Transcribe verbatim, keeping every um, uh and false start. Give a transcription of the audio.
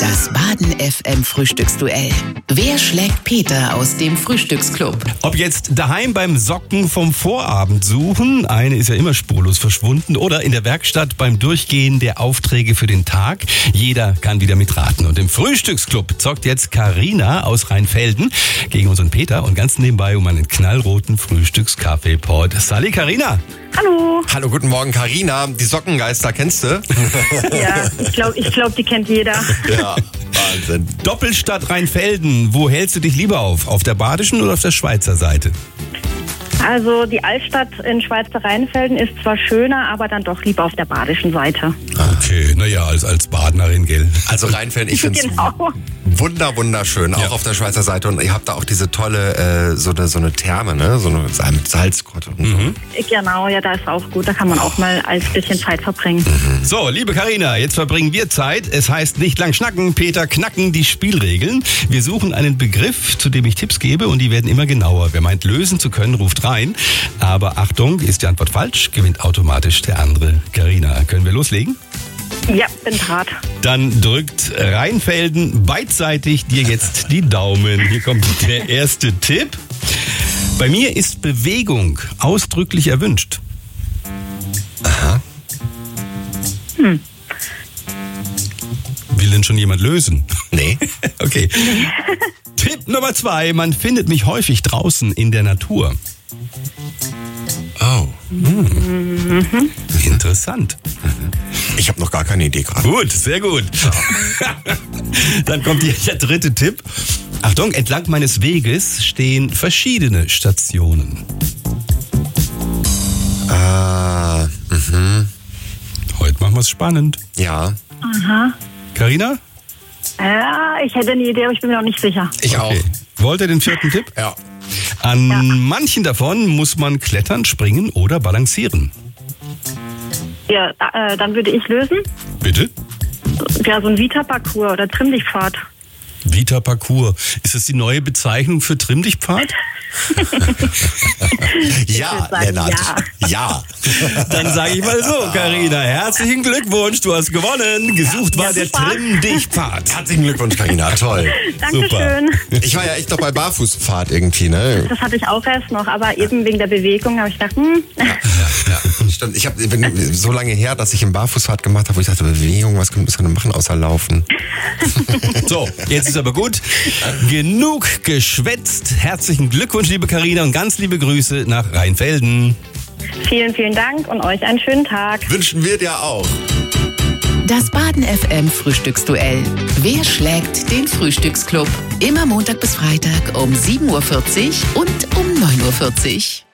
Das Baden F M Frühstücksduell. Wer schlägt Peter aus dem Frühstücksclub? Ob jetzt daheim beim Socken vom Vorabend suchen, eine ist ja immer spurlos verschwunden, oder in der Werkstatt beim Durchgehen der Aufträge für den Tag, jeder kann wieder mitraten. Und im Frühstücksclub zockt jetzt Carina aus Rheinfelden gegen unseren Peter und ganz nebenbei um einen knallroten Frühstückskaffeepot. Salut Carina! Hallo. Hallo, guten Morgen, Carina. Die Sockengeister kennst du? Ja, ich glaube, ich glaub, die kennt jeder. Ja, Wahnsinn. Doppelstadt Rheinfelden, wo hältst du dich lieber auf? Auf der badischen oder auf der Schweizer Seite? Also die Altstadt in Schweizer Rheinfelden ist zwar schöner, aber dann doch lieber auf der badischen Seite. Okay, naja, als, als Badnerin, gell? Also Rheinfelden, ich finde es Genau. wunder, wunderschön, auch Ja. auf der Schweizer Seite. Und ihr habt da auch diese tolle, äh, so, eine, so eine Therme, ne? So eine mit Salzgrotte und Mhm. Genau, ja, da ist auch gut. Da kann man auch mal als bisschen Zeit verbringen. So, liebe Carina, jetzt verbringen wir Zeit. Es heißt nicht lang schnacken, Peter knacken die Spielregeln. Wir suchen einen Begriff, zu dem ich Tipps gebe, und die werden immer genauer. Wer meint, lösen zu können, ruft rein. Aber Achtung, ist die Antwort falsch, gewinnt automatisch der andere. Carina, können wir loslegen? Ja, bin hart. Dann drückt Rheinfelden beidseitig dir jetzt die Daumen. Hier kommt der erste Tipp. Bei mir ist Bewegung ausdrücklich erwünscht. Aha. Hm. Will denn schon jemand lösen? Nee. Okay. Tipp Nummer zwei. Man findet mich häufig draußen in der Natur. Oh. Hm. Interessant. Ich habe noch gar keine Idee gerade. Gut, sehr gut. Dann kommt hier der dritte Tipp. Achtung, entlang meines Weges stehen verschiedene Stationen. Ah, mhm. Heute machen wir es spannend. Ja, Aha. Carina? Ja, ich hätte eine Idee, aber ich bin mir noch nicht sicher. ich auch. Okay. Wollt ihr den vierten Tipp? Ja. An Ja. manchen davon muss man klettern, springen oder balancieren. Ja, da, äh, dann würde ich lösen. Bitte? Ja, so ein Vita-Parcours oder Trimm-dich-Pfad. Vita Parcours. Ist das die neue Bezeichnung für Trimm-dich-Pfad? Ja, würde sagen, Lennart. ja. Ja. Dann sage ich mal so, Carina, herzlichen Glückwunsch, du hast gewonnen. Gesucht war der super. Trimm-dich-Pfad. Herzlichen Glückwunsch, Carina. Toll. Dankeschön. Ich war ja echt noch bei Barfußpfad irgendwie, ne? Das hatte ich auch erst noch, aber eben wegen der Bewegung habe ich gedacht, hm, Ja, stimmt. Ich hab, bin so lange her, dass ich einen Barfußpfad gemacht habe, wo ich dachte, Bewegung, was können wir machen außer laufen? So, jetzt ist aber gut. Genug geschwätzt. Herzlichen Glückwunsch, liebe Carina, und ganz liebe Grüße nach Rheinfelden. vielen, vielen Dank und euch einen schönen Tag. Wünschen wir dir auch. Das Baden F M Frühstücksduell. Wer schlägt den Frühstücksclub? Immer Montag bis Freitag um sieben Uhr vierzig und um neun Uhr vierzig.